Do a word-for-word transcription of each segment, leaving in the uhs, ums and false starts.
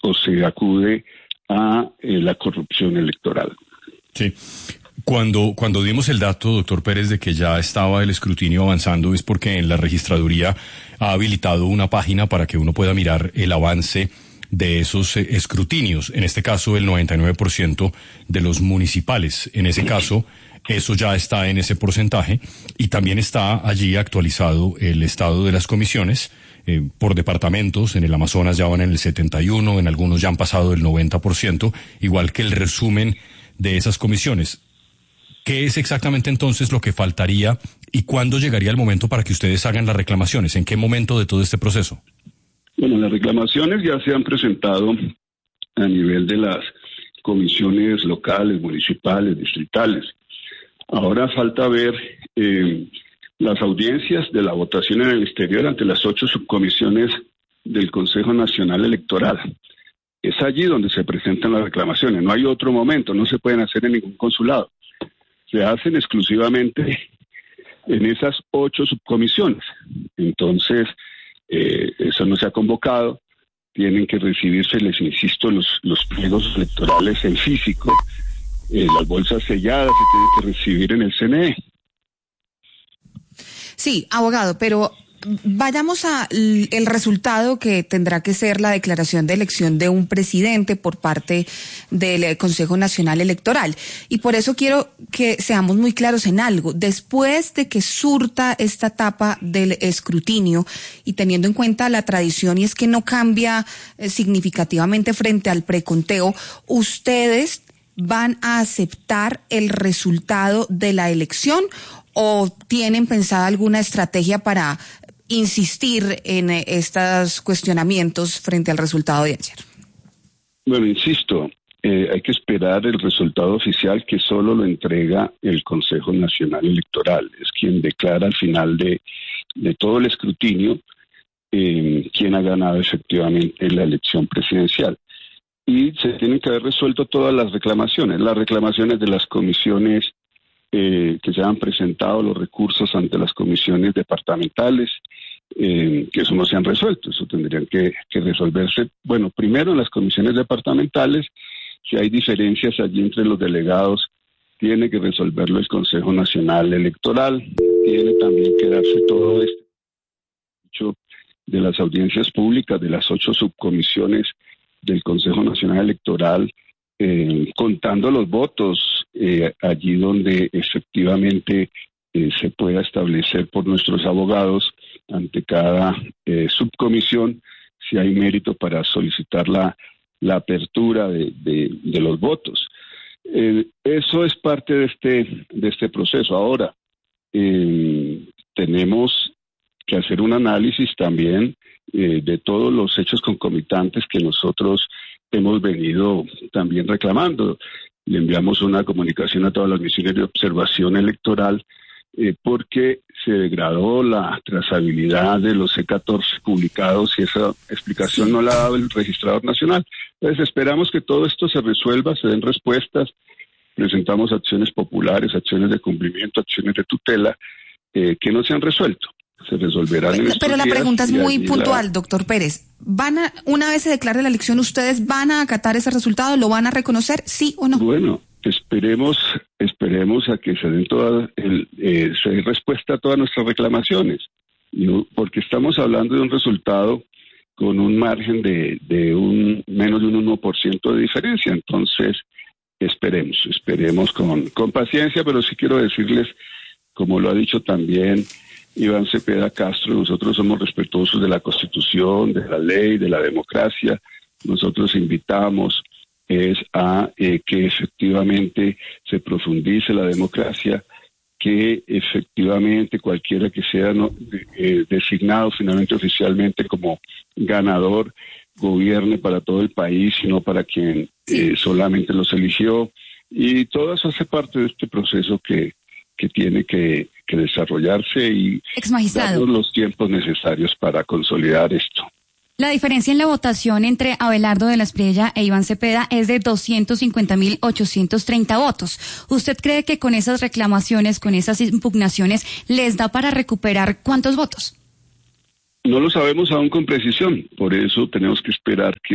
o se acude a eh, la corrupción electoral. Sí. Cuando, cuando dimos el dato, doctor Pérez, de que ya estaba el escrutinio avanzando, es porque en la registraduría ha habilitado una página para que uno pueda mirar el avance de esos eh, escrutinios. En este caso, el noventa y nueve por ciento de los municipales. En ese caso, eso ya está en ese porcentaje y también está allí actualizado el estado de las comisiones eh, por departamentos. En el Amazonas ya van en el setenta y uno, en algunos ya han pasado el noventa por ciento, igual que el resumen de esas comisiones. ¿Qué es exactamente entonces lo que faltaría y cuándo llegaría el momento para que ustedes hagan las reclamaciones? ¿En qué momento de todo este proceso? Bueno, las reclamaciones ya se han presentado a nivel de las comisiones locales, municipales, distritales. Ahora falta ver eh, las audiencias de la votación en el exterior ante las ocho subcomisiones del Consejo Nacional Electoral. Es allí donde se presentan las reclamaciones. No hay otro momento, no se pueden hacer en ningún consulado. Se hacen exclusivamente en esas ocho subcomisiones. Entonces, eh, eso no se ha convocado. Tienen que recibirse, les insisto, los, los pliegos electorales en físico. Eh, las bolsas selladas se tienen que recibir en el C N E. Sí, abogado, pero vayamos a el resultado que tendrá que ser la declaración de elección de un presidente por parte del Consejo Nacional Electoral. Y por eso quiero que seamos muy claros en algo. Después de que surta esta etapa del escrutinio y teniendo en cuenta la tradición y es que no cambia eh, significativamente frente al preconteo, ustedes van a aceptar el resultado de la elección o tienen pensada alguna estrategia para insistir en estos cuestionamientos frente al resultado de ayer. Bueno, insisto, eh, hay que esperar el resultado oficial que solo lo entrega el Consejo Nacional Electoral. Es quien declara al final de, de todo el escrutinio eh, quién ha ganado efectivamente la elección presidencial. Y se tienen que haber resuelto todas las reclamaciones, las reclamaciones de las comisiones eh, que se han presentado, los recursos ante las comisiones departamentales, eh, que eso no se han resuelto, eso tendrían que, que resolverse, bueno, primero en las comisiones departamentales. Si hay diferencias allí entre los delegados, tiene que resolverlo el Consejo Nacional Electoral, tiene también que darse todo este hecho de las audiencias públicas de las ocho subcomisiones del Consejo Nacional Electoral, eh, contando los votos eh, allí donde efectivamente eh, se pueda establecer por nuestros abogados ante cada eh, subcomisión si hay mérito para solicitar la, la apertura de, de, de los votos. Eh, eso es parte de este, de este proceso. Ahora, eh, tenemos que hacer un análisis también eh, de todos los hechos concomitantes que nosotros hemos venido también reclamando. Le enviamos una comunicación a todas las misiones de observación electoral eh, porque se degradó la trazabilidad de los C catorce publicados y esa explicación no la ha dado el registrador nacional. Entonces esperamos que todo esto se resuelva, se den respuestas, presentamos acciones populares, acciones de cumplimiento, acciones de tutela eh, que no se han resuelto. Se resolverán en estos Pero la días pregunta es muy puntual, la... doctor Pérez. ¿Van a, una vez se declare la elección, ustedes van a acatar ese resultado? ¿Lo van a reconocer, sí o no? Bueno, esperemos esperemos a que se den todas, el, eh, se dé respuesta a todas nuestras reclamaciones, ¿no? Porque estamos hablando de un resultado con un margen de, de un menos de un uno por ciento de diferencia. Entonces, esperemos, esperemos con, con paciencia, pero sí quiero decirles, como lo ha dicho también Iván Cepeda Castro, nosotros somos respetuosos de la Constitución, de la ley, de la democracia. Nosotros invitamos es a eh, que efectivamente se profundice la democracia, que efectivamente cualquiera que sea no, eh, designado finalmente oficialmente como ganador gobierne para todo el país y no para quien eh, solamente los eligió. Y todo eso hace parte de este proceso que, que tiene que que desarrollarse y darnos los tiempos necesarios para consolidar esto. La diferencia en la votación entre Abelardo de la Espriella e Iván Cepeda es de doscientos cincuenta mil ochocientos treinta votos. ¿Usted cree que con esas reclamaciones, con esas impugnaciones, les da para recuperar cuántos votos? No lo sabemos aún con precisión, por eso tenemos que esperar que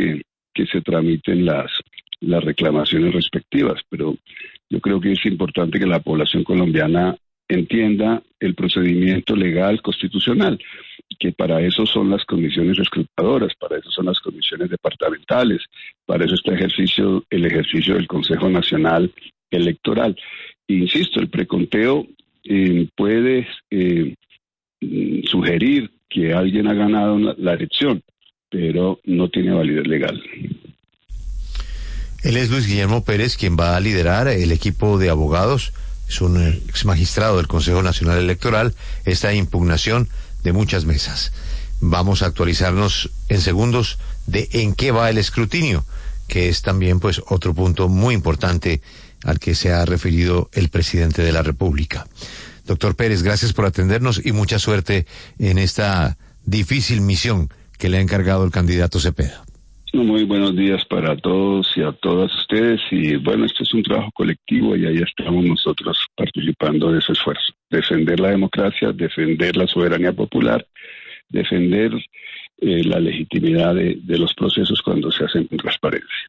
que se tramiten las, las reclamaciones respectivas. Pero yo creo que es importante que la población colombiana entienda el procedimiento legal constitucional, que para eso son las comisiones escrutadoras, para eso son las comisiones departamentales, para eso está ejercicio, el ejercicio del Consejo Nacional Electoral. E insisto, el preconteo eh, puede eh, sugerir que alguien ha ganado la elección, pero no tiene validez legal. Él es Luis Guillermo Pérez, quien va a liderar el equipo de abogados, es un ex magistrado del Consejo Nacional Electoral, esta impugnación de muchas mesas. Vamos a actualizarnos en segundos de en qué va el escrutinio, que es también pues otro punto muy importante al que se ha referido el presidente de la República. Doctor Pérez, gracias por atendernos y mucha suerte en esta difícil misión que le ha encargado el candidato Cepeda. Muy buenos días para todos y a todas ustedes, y bueno, esto es un trabajo colectivo y ahí estamos nosotros participando de ese esfuerzo. Defender la democracia, defender la soberanía popular, defender eh, la legitimidad de, de los procesos cuando se hacen con transparencia.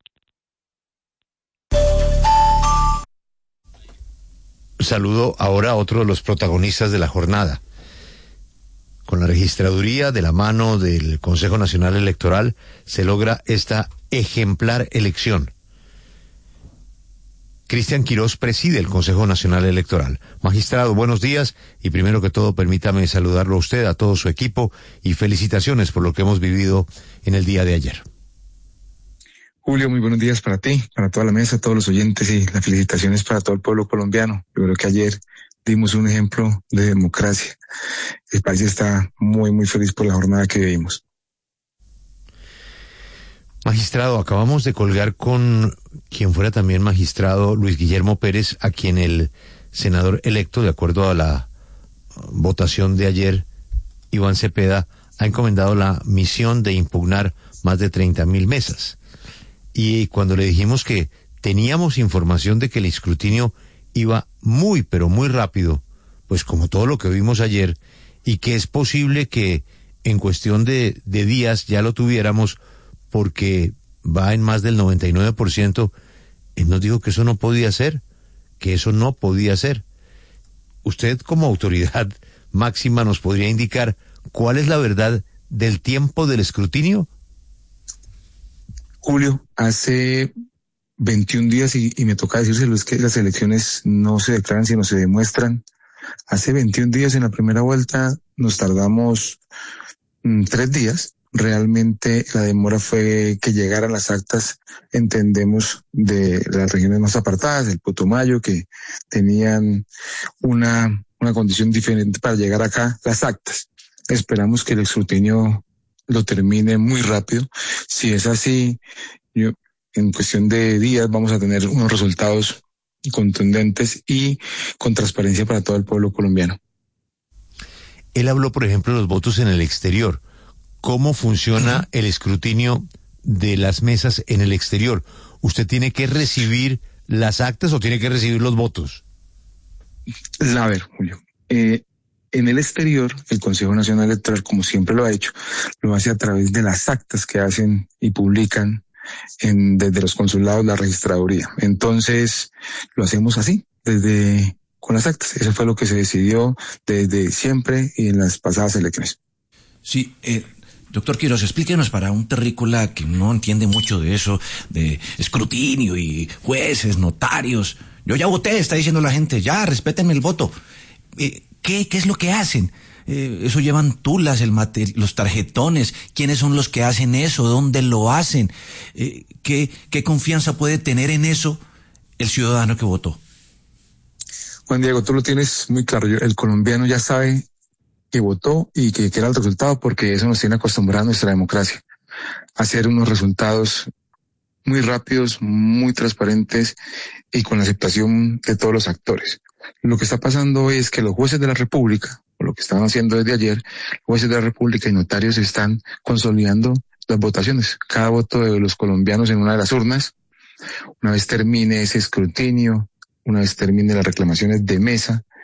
Saludo ahora a otro de los protagonistas de la jornada. Con la registraduría de la mano del Consejo Nacional Electoral se logra esta ejemplar elección. Cristian Quirós preside el Consejo Nacional Electoral. Magistrado, buenos días y primero que todo permítame saludarlo a usted, a todo su equipo y felicitaciones por lo que hemos vivido en el día de ayer. Julio, muy buenos días para ti, para toda la mesa, todos los oyentes y las felicitaciones para todo el pueblo colombiano. Yo creo que ayer dimos un ejemplo de democracia. El país está muy, muy feliz por la jornada que vivimos. Magistrado, acabamos de colgar con quien fuera también magistrado, Luis Guillermo Pérez, a quien el senador electo, de acuerdo a la votación de ayer, Iván Cepeda, ha encomendado la misión de impugnar más de treinta mil mesas. Y cuando le dijimos que teníamos información de que el escrutinio iba muy, pero muy rápido, pues como todo lo que vimos ayer, y que es posible que en cuestión de, de días ya lo tuviéramos porque va en más del noventa y nueve por ciento, él nos dijo que eso no podía ser, que eso no podía ser. Usted como autoridad máxima nos podría indicar cuál es la verdad del tiempo del escrutinio. Julio, hace veintiún días, y, y me toca decírselo, es que las elecciones no se declaran sino se demuestran. Hace veintiún días en la primera vuelta nos tardamos mm, tres días. Realmente la demora fue que llegaran las actas, entendemos, de las regiones más apartadas, del Putumayo, que tenían una, una condición diferente para llegar acá, las actas. Esperamos que el escrutinio lo termine muy rápido. Si es así, yo, en cuestión de días vamos a tener unos resultados contundentes y con transparencia para todo el pueblo colombiano. Él habló, por ejemplo, de los votos en el exterior. ¿Cómo funciona uh-huh. el escrutinio de las mesas en el exterior? ¿Usted tiene que recibir las actas o tiene que recibir los votos? A ver, Julio, eh, en el exterior, el Consejo Nacional Electoral, como siempre lo ha hecho, lo hace a través de las actas que hacen y publican en, desde los consulados, la registraduría. Entonces, lo hacemos así, desde con las actas. Eso fue lo que se decidió desde siempre y en las pasadas elecciones. Sí, eh, doctor Quirós, explíquenos para un terrícola que no entiende mucho de eso, de escrutinio y jueces, notarios. Yo ya voté, está diciendo la gente, ya, respétenme el voto. Eh, ¿qué, ¿Qué es lo que hacen? Eh, eso llevan tulas, el mate, los tarjetones. ¿Quiénes son los que hacen eso? ¿Dónde lo hacen? Eh, ¿qué, ¿Qué confianza puede tener en eso el ciudadano que votó? Juan Diego, tú lo tienes muy claro. El colombiano ya sabe que votó y que quiera el resultado, porque eso nos tiene acostumbrado a nuestra democracia. Hacer unos resultados muy rápidos, muy transparentes y con la aceptación de todos los actores. Lo que está pasando es que los jueces de la República, o lo que estaban haciendo desde ayer, los jueces de la República y notarios están consolidando las votaciones. Cada voto de los colombianos en una de las urnas, una vez termine ese escrutinio, una vez termine las reclamaciones de mesa,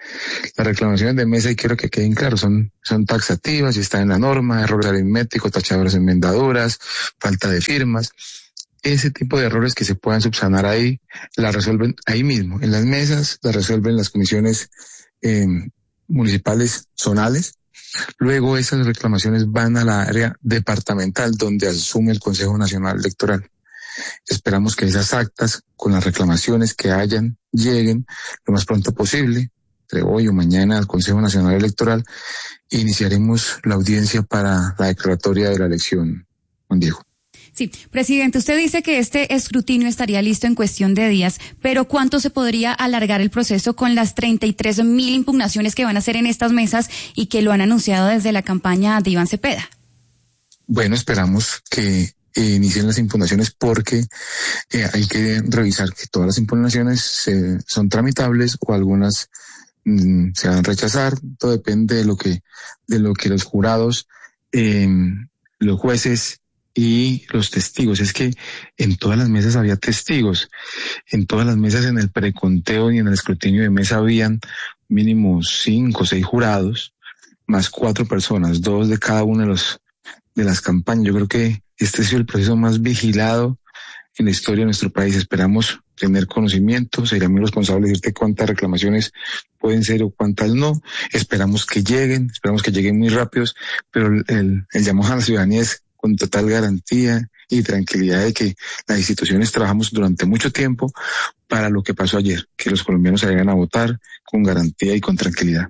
Las reclamaciones de mesa, y quiero que queden claros, son, son taxativas y están en la norma, errores aritméticos, tachadoras enmendaduras, falta de firmas. Ese tipo de errores que se puedan subsanar ahí, la resuelven ahí mismo, en las mesas, la resuelven las comisiones eh, municipales zonales. Luego esas reclamaciones van a la área departamental donde asume el Consejo Nacional Electoral. Esperamos que esas actas con las reclamaciones que hayan lleguen lo más pronto posible, entre hoy o mañana al Consejo Nacional Electoral, e iniciaremos la audiencia para la declaratoria de la elección, Juan Diego. Sí, presidente, usted dice que este escrutinio estaría listo en cuestión de días, pero ¿cuánto se podría alargar el proceso con las treinta y tres mil impugnaciones que van a hacer en estas mesas y que lo han anunciado desde la campaña de Iván Cepeda? Bueno, esperamos que eh, inicien las impugnaciones porque eh, hay que revisar que todas las impugnaciones eh, son tramitables o algunas mm, se van a rechazar. Todo depende de lo que, de lo que los jurados, eh, los jueces y los testigos. Es que en todas las mesas había testigos, en todas las mesas en el preconteo y en el escrutinio de mesa habían mínimo cinco o seis jurados, más cuatro personas, dos de cada uno de los de las campañas. Yo creo que este ha sido el proceso más vigilado en la historia de nuestro país. Esperamos tener conocimiento, sería muy responsable decirte cuántas reclamaciones pueden ser o cuántas no. Esperamos que lleguen, esperamos que lleguen muy rápidos, pero el, el, el llamado a la ciudadanía es con total garantía y tranquilidad de que las instituciones trabajamos durante mucho tiempo para lo que pasó ayer, que los colombianos salgan a votar con garantía y con tranquilidad.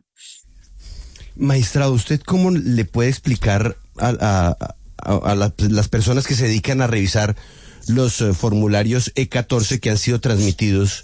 Magistrado, ¿usted cómo le puede explicar a, a, a, a la, las personas que se dedican a revisar los uh, formularios E catorce que han sido transmitidos,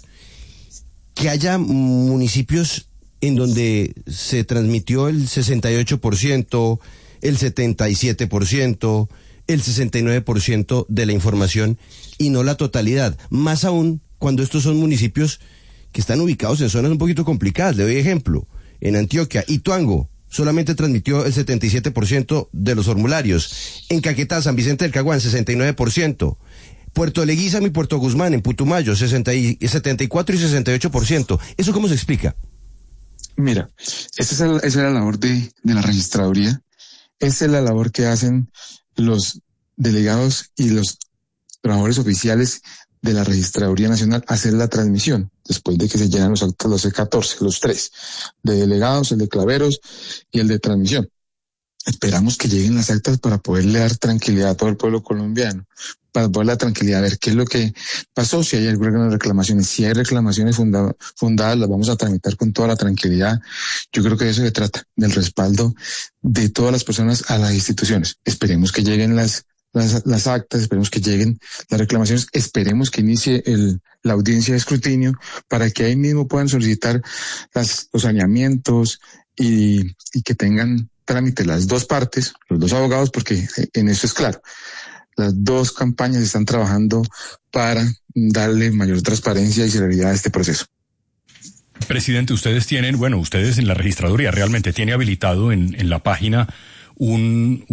que haya municipios en donde se transmitió el sesenta y ocho por ciento, el setenta y siete por ciento, el sesenta y nueve por ciento de la información y no la totalidad? Más aún cuando estos son municipios que están ubicados en zonas un poquito complicadas. Le doy ejemplo. En Antioquia, Ituango solamente transmitió el setenta y siete por ciento de los formularios. En Caquetá, San Vicente del Caguán, sesenta y nueve por ciento. Puerto Leguízamo y Puerto Guzmán, en Putumayo, setenta y cuatro y sesenta y ocho por ciento. ¿Eso cómo se explica? Mira, esa es, el, esa es la labor de, de la registraduría. Esa es la labor que hacen los delegados y los trabajadores oficiales de la Registraduría Nacional, hacer la transmisión, después de que se llenan los actos, los E catorce, los tres, de delegados, el de claveros y el de transmisión. Esperamos que lleguen las actas para poderle dar tranquilidad a todo el pueblo colombiano, para poder dar tranquilidad, a ver qué es lo que pasó, si hay algunas reclamaciones. Si hay reclamaciones funda, fundadas, las vamos a tramitar con toda la tranquilidad. Yo creo que de eso se trata, del respaldo de todas las personas a las instituciones. Esperemos que lleguen las, las, las actas, esperemos que lleguen las reclamaciones, esperemos que inicie el, la audiencia de escrutinio para que ahí mismo puedan solicitar las, los saneamientos y, y que tengan trámite las dos partes, los dos abogados, porque en eso es claro. Las dos campañas están trabajando para darle mayor transparencia y celeridad a este proceso. Presidente, ustedes tienen, bueno, ustedes en la registraduría realmente tiene habilitado en, en la página un,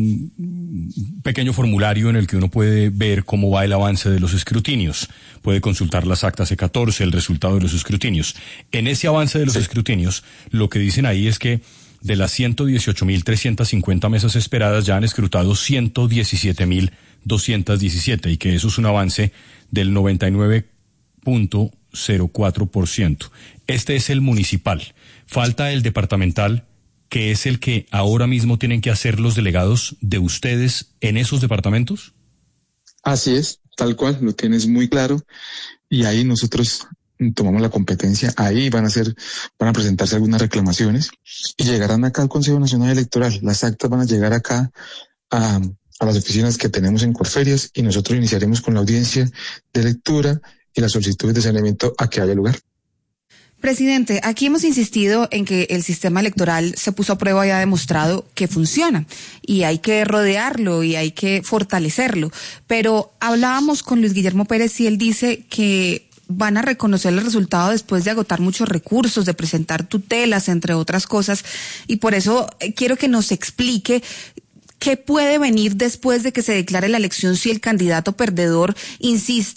un pequeño formulario en el que uno puede ver cómo va el avance de los escrutinios. Puede consultar las actas E catorce, el resultado de los escrutinios. En ese avance de los sí. escrutinios, lo que dicen ahí es que de las ciento dieciocho mil trescientas cincuenta mesas esperadas ya han escrutado ciento diecisiete mil doscientas diecisiete y que eso es un avance del noventa y nueve punto cero cuatro por ciento. Este es el municipal. Falta el departamental, que es el que ahora mismo tienen que hacer los delegados de ustedes en esos departamentos. Así es, tal cual, lo tienes muy claro. Y ahí nosotros tomamos la competencia, ahí van a ser, van a presentarse algunas reclamaciones y llegarán acá al Consejo Nacional Electoral. Las actas van a llegar acá a, a las oficinas que tenemos en Corferias y nosotros iniciaremos con la audiencia de lectura y las solicitudes de saneamiento a que haya lugar. Presidente, aquí hemos insistido en que el sistema electoral se puso a prueba y ha demostrado que funciona y hay que rodearlo y hay que fortalecerlo, pero hablábamos con Luis Guillermo Pérez y él dice que van a reconocer el resultado después de agotar muchos recursos, de presentar tutelas, entre otras cosas, y por eso quiero que nos explique qué puede venir después de que se declare la elección si el candidato perdedor insiste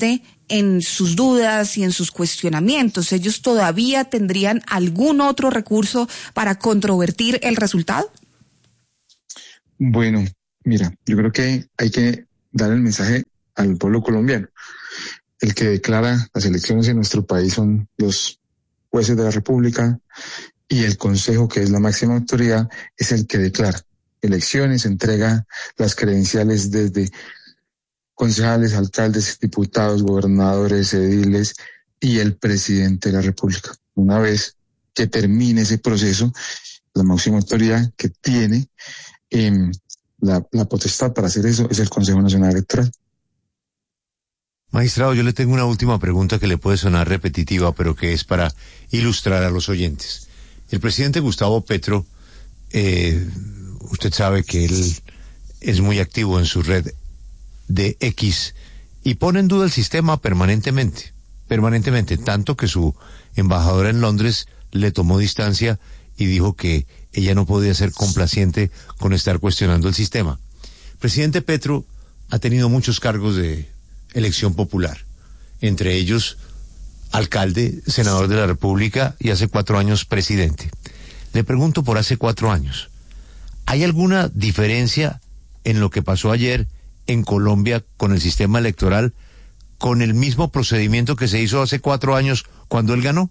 en sus dudas y en sus cuestionamientos. ¿Ellos todavía tendrían algún otro recurso para controvertir el resultado? Bueno, mira, yo creo que hay que dar el mensaje al pueblo colombiano. El que declara las elecciones en nuestro país son los jueces de la República, y el Consejo, que es la máxima autoridad, es el que declara elecciones, entrega las credenciales desde concejales, alcaldes, diputados, gobernadores, ediles y el presidente de la República. Una vez que termine ese proceso, la máxima autoridad que tiene eh, la, la potestad para hacer eso es el Consejo Nacional Electoral. Magistrado, yo le tengo una última pregunta que le puede sonar repetitiva, pero que es para ilustrar a los oyentes. El presidente Gustavo Petro, eh, usted sabe que él es muy activo en su red de X y pone en duda el sistema permanentemente, permanentemente, tanto que su embajadora en Londres le tomó distancia y dijo que ella no podía ser complaciente con estar cuestionando el sistema. El presidente Petro ha tenido muchos cargos de elección popular, entre ellos alcalde, senador de la República y hace cuatro años presidente. Le pregunto por hace cuatro años, ¿hay alguna diferencia en lo que pasó ayer en Colombia con el sistema electoral, con el mismo procedimiento que se hizo hace cuatro años cuando él ganó?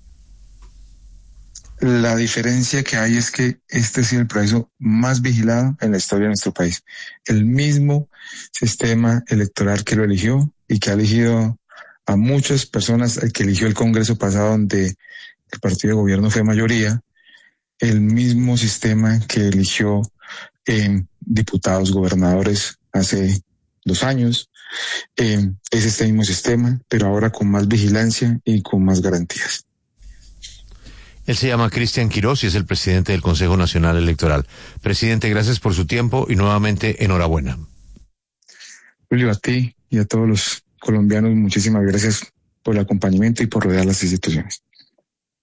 La diferencia que hay es que este ha sido el proceso más vigilado en la historia de nuestro país. El mismo sistema electoral que lo eligió y que ha elegido a muchas personas, el que eligió el Congreso pasado, donde el partido de gobierno fue mayoría, el mismo sistema que eligió eh, diputados, gobernadores hace dos años, eh, es este mismo sistema, pero ahora con más vigilancia y con más garantías. Él se llama Cristian Quirós y es el presidente del Consejo Nacional Electoral. Presidente, gracias por su tiempo y nuevamente enhorabuena. Julio, a ti y a todos los colombianos, muchísimas gracias por el acompañamiento y por rodear las instituciones.